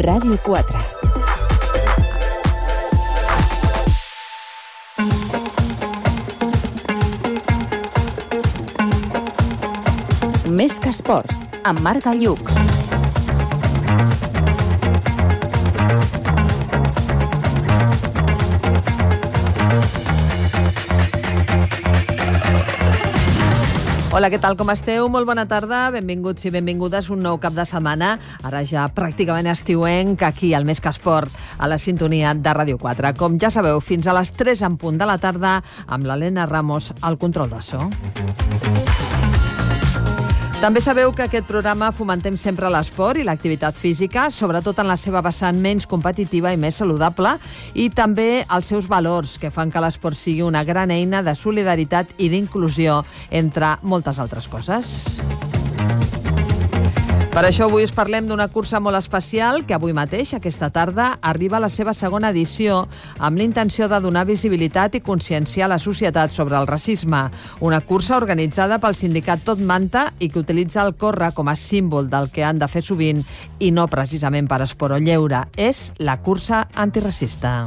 Ràdio 4. Més que esports, amb Marc Galluc. Hola, què tal, com esteu? Molt bona tarda, benvinguts i benvingudes un nou cap de setmana, ara ja pràcticament estiuenc, aquí al Més que Esport, a la sintonia de Ràdio 4. Com ja sabeu, fins a les 3 en punt de la tarda, amb l'Helena Ramos al control de so. També sabeu que aquest programa fomentem sempre l'esport i l'activitat física, sobretot en la seva vessant menys competitiva i més saludable, i també els seus valors, que fan que l'esport sigui una gran eina de solidaritat i d'inclusió, entre moltes altres coses. Per això avui us parlem d'una cursa molt especial que avui mateix, aquesta tarda, arriba a la seva segona edició amb l'intenció de donar visibilitat i conscienciar la societat sobre el racisme. Una cursa organitzada pel sindicat Tot Manta i que utilitza el córrer com a símbol del que han de fer sovint i no precisament per esport o lleure. És la cursa antiracista.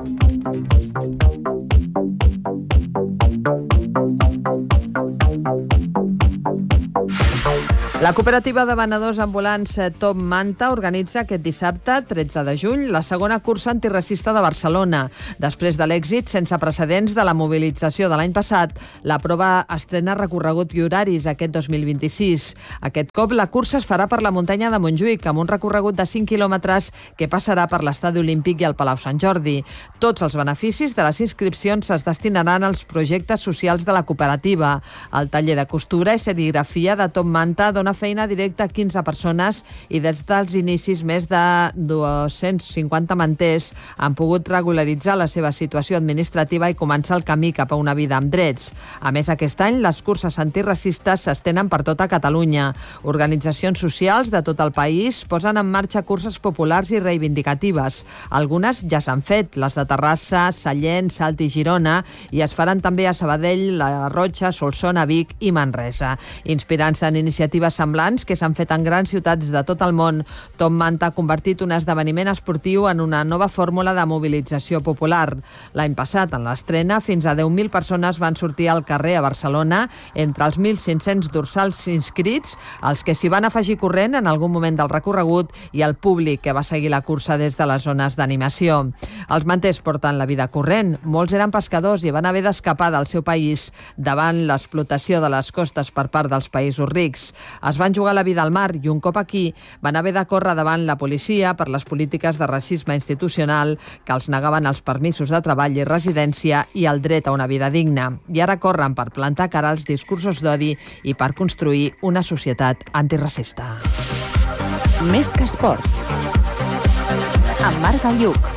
La cooperativa de venedors ambulants Tot Manta organitza aquest dissabte, 13 de juny, la segona cursa antiracista de Barcelona. Després de l'èxit sense precedents de la mobilització de l'any passat, la prova estrena recorregut i horaris aquest 2026. Aquest cop la cursa es farà per la muntanya de Montjuïc, amb un recorregut de 5 quilòmetres que passarà per l'Estadi Olímpic i el Palau Sant Jordi. Tots els beneficis de les inscripcions es destinaran als projectes socials de la cooperativa. El taller de costura i serigrafia de Tot Manta dona feina directa a 15 persones i des dels inicis més de 250 manters han pogut regularitzar la seva situació administrativa i començar el camí cap a una vida amb drets. A més, aquest any les curses antiracistes s'estenen per tota Catalunya. Organitzacions socials de tot el país posen en marxa curses populars i reivindicatives. Algunes ja s'han fet, les de Terrassa, Sallent, Salt i Girona, i es faran també a Sabadell, La Garrotxa, Solsona, Vic i Manresa. Inspirant-se en iniciatives semblants que s'han fet en grans ciutats de tot el món, Tot Manta ha convertit un esdeveniment esportiu en una nova fórmula de mobilització popular. L'any passat, en l'estrena, fins a 10.000 persones van sortir al carrer a Barcelona, entre els 1.500 dorsals inscrits, els que s'hi van afegir corrent en algun moment del recorregut i el públic que va seguir la cursa des de les zones d'animació. Els manters porten la vida corrent. Molts eren pescadors i van haver d'escapar del seu país davant l'explotació de les costes per part dels països rics. Es van jugar la vida al mar i un cop aquí van haver de córrer davant la policia per les polítiques de racisme institucional que els negaven els permisos de treball i residència i el dret a una vida digna. I ara corren per plantar cara als discursos d'odi i per construir una societat antiracista. Més que esports, amb Marc Galluc.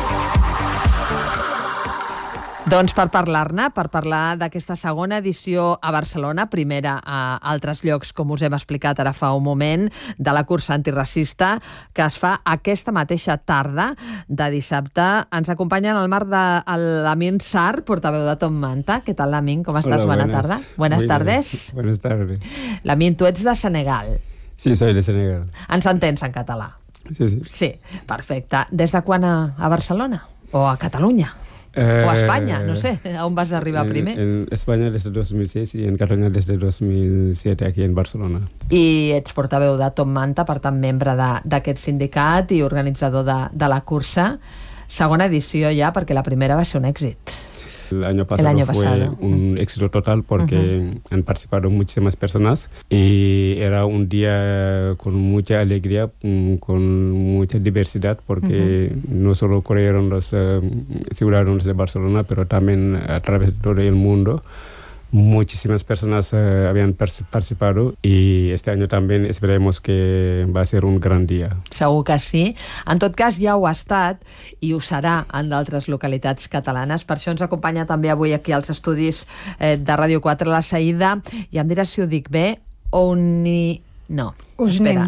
Doncs per parlar d'aquesta segona edició a Barcelona, primera a altres llocs, com us hem explicat ara fa un moment, de la cursa antiracista, que es fa aquesta mateixa tarda de dissabte. Ens acompanya en el marc de l'Amin Sar, portaveu de Tot Manta. Què tal, Lamin? Com estàs? Hola, Bona tarda. Buenas tardes. Buenas tardes. Lamin, tu ets de Senegal. Sí, soy de Senegal. Ens entens en català? Sí. Sí, perfecte. Des de quan a Barcelona? O a Catalunya? O a Espanya, no sé, a on vas arribar primer? En España desde 2006 y en Cataluña desde 2007 aquí en Barcelona. I ets portaveu de Tot Manta, per tant membre d'aquest sindicat i organitzador de la cursa. Segona edició ja, perquè la primera va ser un èxit. El año pasado fue un éxito total porque han participado muchísimas personas y era un día con mucha alegría, con mucha diversidad, porque no solo corrieron los ciudadanos de Barcelona, pero también a través de todo el mundo. Muchísimas personas habían participado y este año también esperemos que va a ser un gran día. Segur que sí. En tot cas, ja ho ha estat i ho serà en d'altres localitats catalanes. Per això ens acompanya també avui aquí als estudis de Ràdio 4 la Saïda, i em diràs si ho dic bé, No, espera.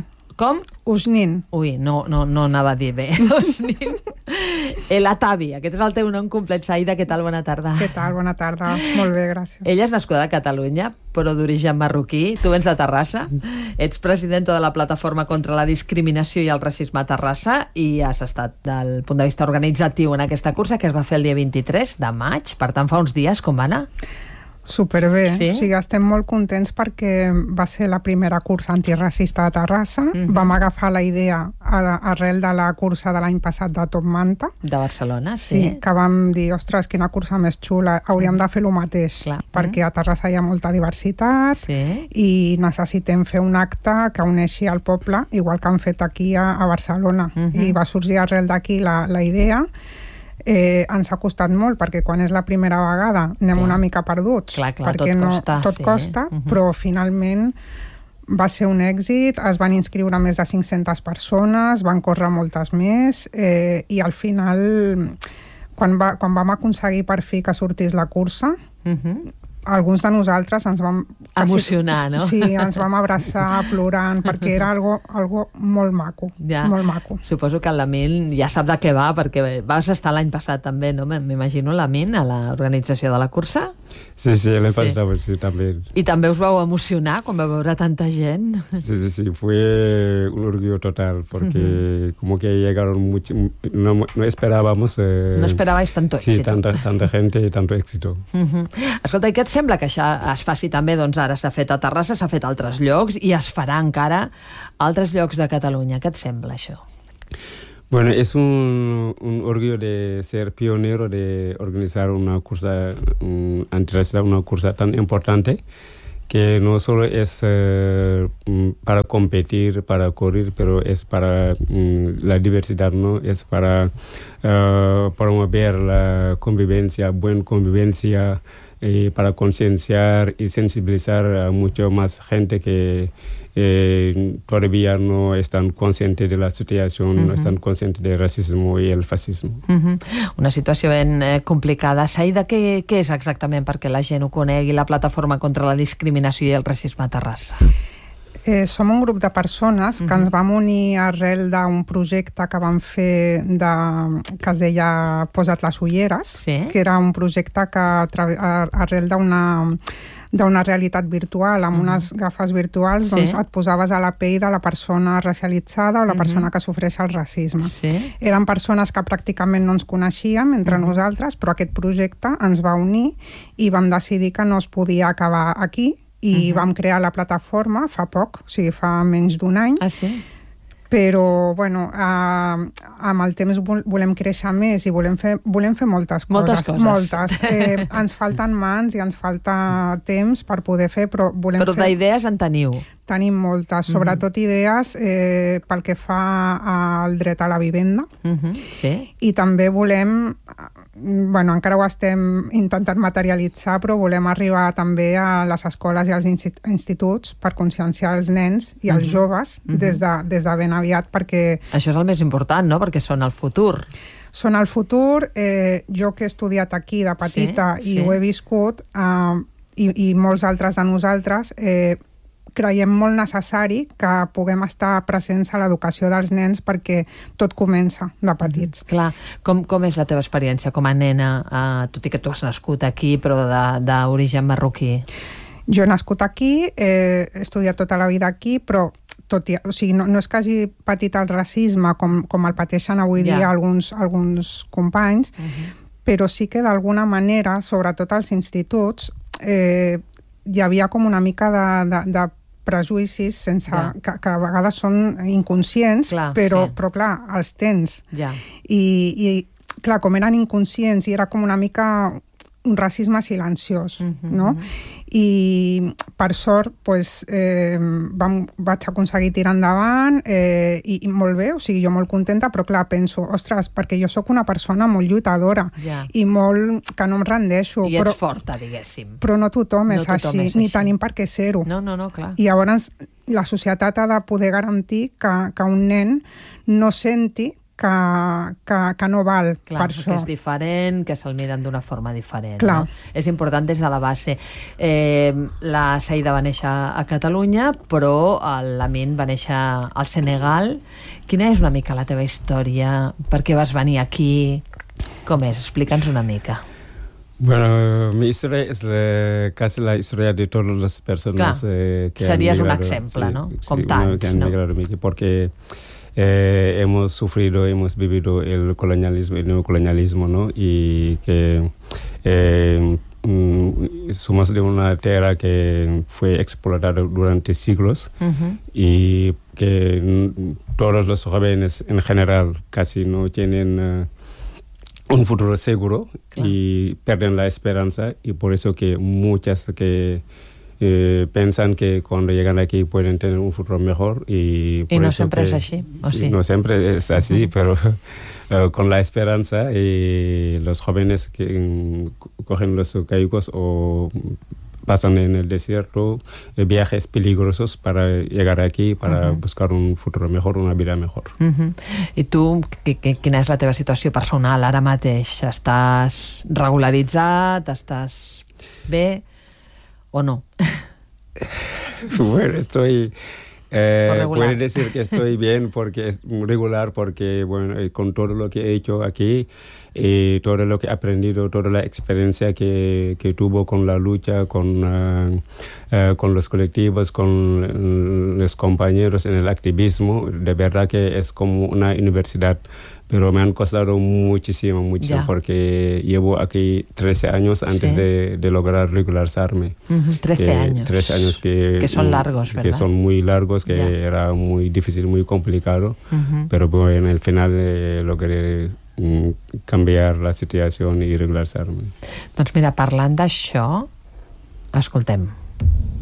Com? Usnin. Ui, no anava a dir bé. Usnin. El Atavi, aquest és el teu nom complet. Saida, què tal? Bona tarda. Què tal? Bona tarda. Molt bé, gràcies. Ella és nascuda a Catalunya, però d'origen marroquí. Tu vens de Terrassa. Ets presidenta de la Plataforma contra la Discriminació i el Racisme a Terrassa i has estat, del punt de vista organitzatiu, en aquesta cursa que es va fer el dia 23 de maig. Per tant, fa uns dies, com va anar? Superbé. Sí? O sigui, estem molt contents perquè va ser la primera cursa antiracista de Terrassa. Vam agafar la idea arrel de la cursa de l'any passat de Top Manta. De Barcelona, sí. Sí, que vam dir, ostres, quina cursa més xula, hauríem de fer el mateix. Clar. Perquè a Terrassa hi ha molta diversitat i necessitem fer un acte que uneixi el poble, igual que han fet aquí a Barcelona. I va sorgir arrel d'aquí la idea. Ens ha costat molt perquè quan és la primera vegada anem una mica perduts, clar, perquè tot costa, però finalment va ser un èxit, es van inscriure més de 500 persones, van córrer moltes més i al final quan vam aconseguir per fi que sortís la cursa, alguns de nosaltres ens vam emocionar, no? Sí, ens vam abraçar plorant perquè era algo molt maco, molt maco. Suposo que l'Amin ja sap de què va, perquè vas estar l'any passat també, no? M'imagino l'Amin a l'organització de la cursa. Sí, l'any passat, sí, també. I també us vau emocionar quan vau veure tanta gent. Sí, fue un orgullo total, porque como que llegaron mucho, no esperábamos... No esperabais tanto éxito. Sí, tanta gente y tanto éxito. Escolta, i què et sembla que això es faci també? Doncs ara s'ha fet a Terrassa, s'ha fet a altres llocs i es farà encara a altres llocs de Catalunya. Què et sembla, això? Bueno, es un orgullo de ser pionero, de organizar una cursa antirracista, una cursa tan importante, que no solo es para competir, para correr, pero es para la diversidad, ¿no? Es para promover la convivencia, buena convivencia, para concienciar y sensibilizar a mucho más gente que todavía no están conscientes de la situación, no están conscientes del racismo y el fascismo. Una situació ben complicada. Saida, què és exactament perquè la gent ho conegui, la Plataforma contra la Discriminació i el Racisme a Terrassa? Som un grup de persones que ens vam unir arrel d'un projecte que vam fer que es deia Posa't les ulleres, que era un projecte que arrel d'una realitat virtual, amb unes gafes virtuals, doncs et posaves a la pell de la persona racialitzada o la persona que sofreix el racisme. Eren persones que pràcticament no ens coneixíem entre nosaltres, però aquest projecte ens va unir i vam decidir que no es podia acabar aquí i vam crear la plataforma fa poc, o sigui, fa menys d'un any. Ah, sí? Però, bueno, amb el temps volem créixer més i volem fer moltes coses. Moltes. Ens falten mans i ens falta temps per poder fer, però volem fer... Però d'idees en teniu? Tenim moltes, sobretot idees pel que fa al dret a la vivenda. I també volem... Bueno, encara ho estem intentant materialitzar, però volem arribar també a les escoles i als instituts per conscienciar els nens i els joves des de ben aviat, perquè... Això és el més important, no?, perquè són el futur. Són el futur. Jo que he estudiat aquí de petita i ho he viscut, i molts altres de nosaltres, creiem molt necessari que puguem estar presents a l'educació dels nens perquè tot comença de petits. Clar. Com és la teva experiència com a nena, tot i que tu has nascut aquí, però d'origen marroquí? Jo he nascut aquí, he estudiat tota la vida aquí, però no és que hagi patit el racisme com el pateixen avui dia alguns companys, però sí que d'alguna manera, sobretot als instituts, hi havia com una mica de prejudicis que a vegades són inconscients, però clar, els tens. I clar, com eren inconscients i era com una mica un racisme silenciós, no? I per sort vaig aconseguir tirar endavant i molt bé, o sigui, jo molt contenta, però clar, penso, ostres, perquè jo sóc una persona molt lluitadora i molt que no em rendeixo. I ets forta, diguéssim. Però no tothom és així, ni tenim per què ser-ho. No, clar. I llavors la societat ha de poder garantir que un nen no senti que no val per això. Que és diferent, que se'l miren d'una forma diferent. Clar. No? És important des de la base. La Saïda va néixer a Catalunya, però l'Amin va néixer al Senegal. Quina és una mica la teva història? Per què vas venir aquí? Com és? Explica'ns una mica. Bueno, mi historia es casi la historia de todas las personas que serías un ejemplo, ¿no? Sí, que han migrado aquí, porque hemos sufrido, hemos vivido el colonialismo, el neocolonialismo, ¿no? Y que somos de una tierra que fue explotada durante siglos y que todos los jóvenes en general casi no tienen un futuro seguro y pierden la esperanza, y por eso que muchas que piensan que cuando llegan aquí pueden tener un futuro mejor y no siempre es así. Sí, no siempre es así, pero con la esperanza, y los jóvenes que cogen los cayucos o pasan en el desierto viajes peligrosos para llegar aquí, para buscar un futuro mejor, una vida mejor. I tu, quina és la teva situació personal ara mateix? Estàs regularitzat? Estàs bé o no? Bueno, estoy... puede decir que estoy bien, porque es regular, porque bueno, con todo lo que he hecho aquí y todo lo que he aprendido, toda la experiencia que tuvo con la lucha, con los colectivos, con los compañeros en el activismo, de verdad que es como una universidad. Pero me han costado muchísimo, porque llevo aquí 13 años antes de lograr regularizarme. 13 años. 13 años que son largos, ¿verdad? Que son muy largos, que era muy difícil, muy complicado. Pero bueno, al final logré canviar la situació i regularizar-me. Doncs mira, parlant d'això, escoltem.